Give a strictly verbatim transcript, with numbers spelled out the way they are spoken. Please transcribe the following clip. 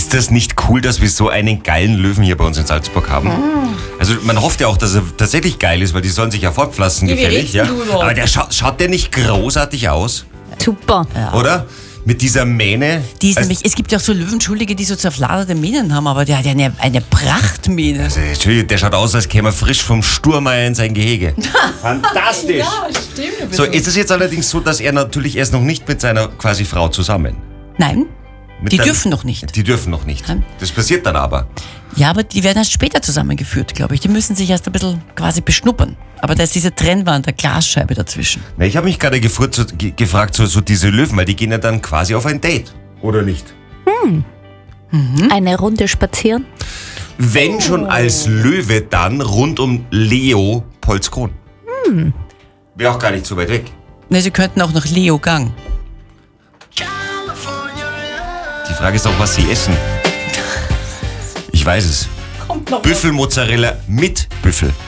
Ist das nicht cool, dass wir so einen geilen Löwen hier bei uns in Salzburg haben? Mm. Also man hofft ja auch, dass er tatsächlich geil ist, weil die sollen sich ja fortpflanzen, Wie gefällig. Ja. du noch? Aber der scha- schaut der nicht großartig aus? Super. Ja. Oder? Mit dieser Mähne. Die ist Also- nämlich, es gibt ja auch so Löwenschuldige, die so zerfladerte Mähnen haben, aber der hat ja eine, eine Prachtmähne. Also, Entschuldigung, der schaut aus, als käme er frisch vom Sturmeier in sein Gehege. Fantastisch! stimmt. So, ist es jetzt allerdings so, dass er natürlich erst noch nicht mit seiner quasi Frau zusammen. Nein, Mit die der- dürfen noch nicht. Die dürfen noch nicht. Nein. Das passiert dann aber. Ja, aber die werden erst später zusammengeführt, glaube ich. Die müssen sich erst ein bisschen quasi beschnuppern. Aber da ist diese Trennwand, der Glasscheibe dazwischen. Na, ich habe mich gerade gefur- so, ge- gefragt, so, so diese Löwen, weil die gehen ja dann quasi auf ein Date. Oder nicht? Eine Runde spazieren. Wenn schon als Löwe, dann rund um Leo Polskron. Hm. Wäre auch gar nicht so weit weg. Ne, sie könnten auch nach Leo Gang. Die Frage ist auch, was sie essen. Ich weiß es. Büffelmozzarella mit Büffel.